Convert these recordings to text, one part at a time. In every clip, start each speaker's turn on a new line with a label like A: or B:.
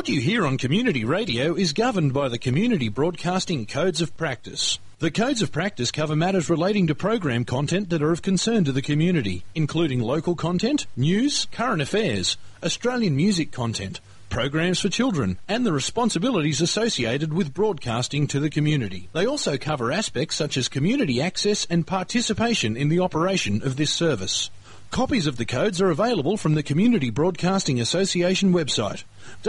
A: What you hear on community radio is governed by the Community Broadcasting Codes of Practice. The Codes of Practice cover matters relating to program content that are of concern to the community, including local content, news, current affairs, Australian music content, programs for children, and the responsibilities associated with broadcasting to the community. They also cover aspects such as community access and participation in the operation of this service. Copies of the codes are available from the Community Broadcasting Association website,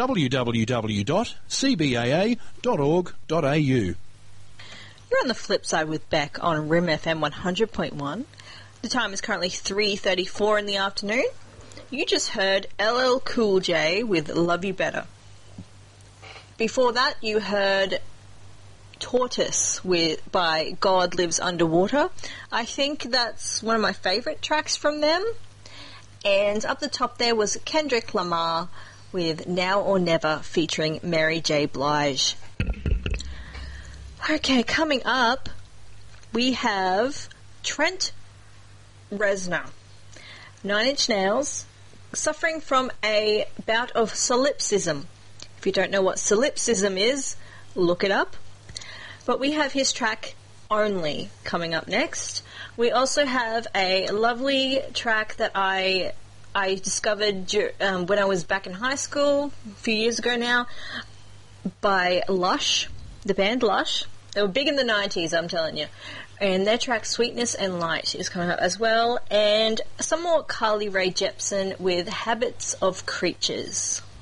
A: www.cbaa.org.au.
B: You're on the flip side with Beck on RIM FM 100.1. The time is currently 3:34 in the afternoon. You just heard LL Cool J with Love You Better. Before that, you heard Tortoise by God Lives Underwater. I think that's one of my favourite tracks from them. And up the top there was Kendrick Lamar with Now or Never featuring Mary J. Blige. Okay, coming up, we have Trent Reznor, 9 Inch Nails, suffering from a bout of solipsism. If you don't know what solipsism is, look it up. But we have his track Only coming up next. We also have a lovely track that I discovered when I was back in high school, a few years ago now, by Lush, the band Lush. They were big in the 90s, I'm telling you. And their track Sweetness and Light is coming up as well. And some more Carly Rae Jepsen with Habits of Creatures.